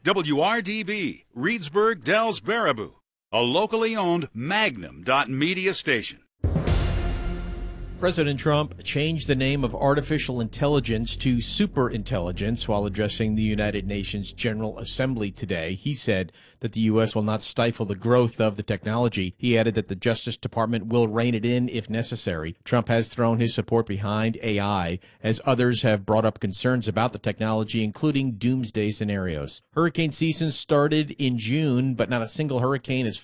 WRDB, Reedsburg, Dells, Baraboo, a locally owned Magnum.media station. President Trump changed the name of artificial intelligence to superintelligence while addressing the United Nations General Assembly today. He said that the U.S. will not stifle the growth of the technology. He added that the Justice Department will rein it in if necessary. Trump has thrown his support behind AI as others have brought up concerns about the technology, including doomsday scenarios. Hurricane season started in June, but not a single hurricane is